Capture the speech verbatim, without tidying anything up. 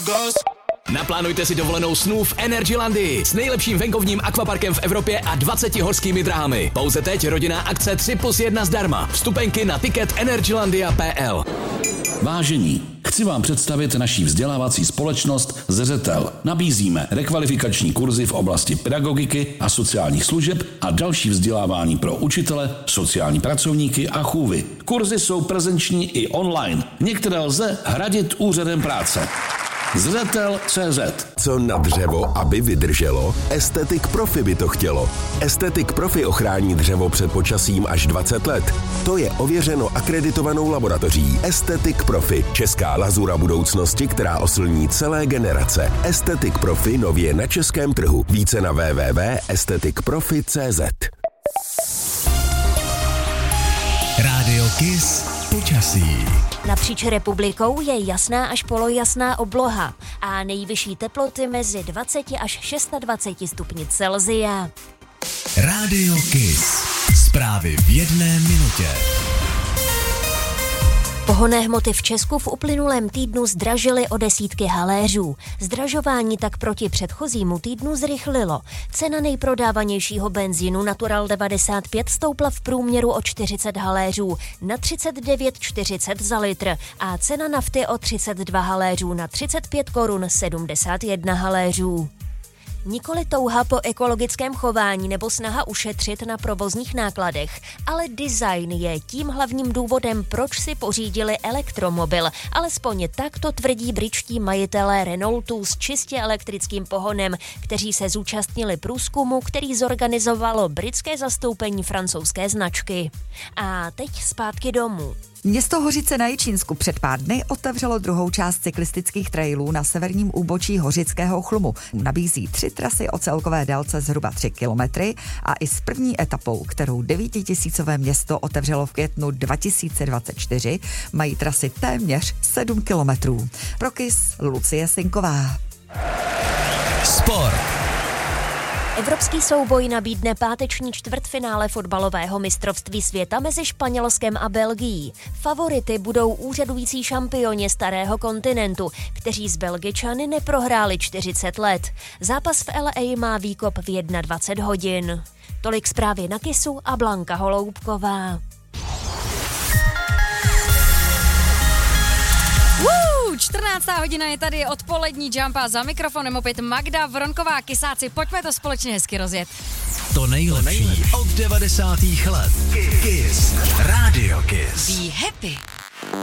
Naplánujte si dovolenou snů v Energylandii s nejlepším venkovním akvaparkem v Evropě a dvaceti horskými dráhami. Pouze teď rodinná akce tři plus jedna zdarma. Vstupenky na tiket energylandia tečka p l. Vážení, chci vám představit naší vzdělávací společnost Zřetel. Nabízíme rekvalifikační kurzy v oblasti pedagogiky a sociálních služeb a další vzdělávání pro učitele, sociální pracovníky a chůvy. Kurzy jsou prezenční i online. Některé lze hradit úřadem práce. Zřetel tečka cé zet. Co na dřevo, aby vydrželo? Estetic Profi by to chtělo. Estetic Profi ochrání dřevo před počasím až dvacet let. To je ověřeno akreditovanou laboratoří. Estetic Profi, česká lazura budoucnosti, která oslní celé generace. Estetic Profi nově na českém trhu. Více na w w w tečka estetic profi tečka cé zet. Rádio Kiss počasí. Napříč republikou je jasná až polojasná obloha a nejvyšší teploty mezi dvacet až dvacet šest stupni Celsia. Rádio Kiss. Zprávy v jedné minutě. Pohonné hmoty v Česku v uplynulém týdnu zdražily o desítky haléřů. Zdražování tak proti předchozímu týdnu zrychlilo. Cena nejprodávanějšího benzínu Natural devadesát pět stoupla v průměru o čtyřicet haléřů na třicet devět čtyřicet za litr a cena nafty o třicet dva haléřů na třicet pět korun sedmdesát jedna haléřů. Nikoli touha po ekologickém chování nebo snaha ušetřit na provozních nákladech, ale design je tím hlavním důvodem, proč si pořídili elektromobil. Alespoň tak to tvrdí britští majitelé Renaultu s čistě elektrickým pohonem, kteří se zúčastnili průzkumu, který zorganizovalo britské zastoupení francouzské značky. A teď zpátky domů. Město Hořice na Jičínsku před pár dny otevřelo druhou část cyklistických trailů na severním úbočí Hořického chlumu. Nabízí tři trasy o celkové délce zhruba tři kilometry a i s první etapou, kterou devítitisícové město otevřelo v květnu dva tisíce dvacet čtyři, mají trasy téměř sedm kilometrů. Pro Kiss Lucie Sinková. Sport. Evropský souboj nabídne páteční čtvrtfinále fotbalového mistrovství světa mezi Španělskem a Belgií. Favority budou úřadující šampioni starého kontinentu, kteří s Belgičany neprohráli čtyřicet let. Zápas v L A má výkop v dvacet jedna hodin. Tolik zprávy na Kissu a Blanka Holoubková. čtrnáctá hodina je tady odpolední Jump a za mikrofonem opět Magda Vronková. Kisáci, pojďme to společně hezky rozjet. To nejlepší od devadesátých let. Kiss. Radio Kiss. Be happy.